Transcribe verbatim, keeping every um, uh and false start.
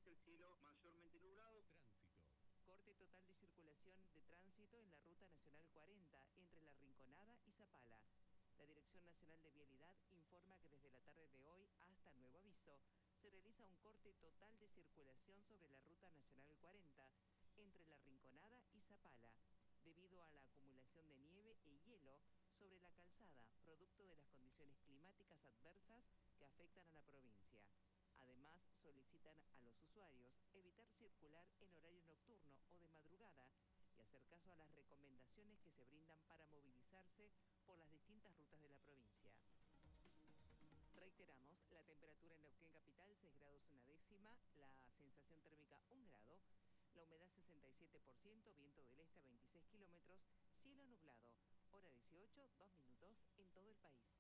el cielo mayormente nublado. Tránsito. Corte total de circulación de tránsito en la Ruta Nacional cuarenta, entre La Rinconada y Zapala. La Dirección Nacional de Vialidad informa que desde la tarde de hoy hasta nuevo aviso, se realiza un corte total de circulación sobre la Ruta Nacional cuarenta, entre La Rinconada y Zapala, debido a la acumulación de nieve e hielo sobre la calzada, producto de las condiciones climáticas adversas que afectan a la provincia. Además, solicitan a los usuarios evitar circular en horario nocturno o de madrugada y hacer caso a las recomendaciones que se brindan para movilizarse por las distintas rutas de la provincia. Reiteramos, la temperatura en Neuquén Capital seis grados una décima, la sensación térmica un grado, la humedad sesenta y siete por ciento, viento del este a veintiséis kilómetros, cielo nublado, hora dieciocho, dos minutos en todo el país.